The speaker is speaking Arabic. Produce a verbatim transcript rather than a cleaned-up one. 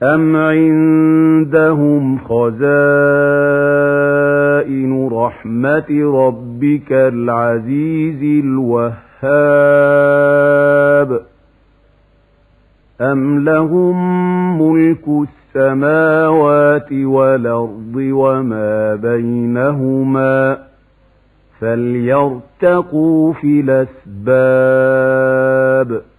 أَمْ عِندَهُمْ خَزَائِنُ رَحْمَةِ رَبِّكَ الْعَزِيزِ الْوَهَّابِ أَمْ لَهُم مُّلْكُ السَّمَاوَاتِ وَالْأَرْضِ وَمَا بَيْنَهُمَا فَلْيَرْتَقُوا فِي الْأَسْبَابِ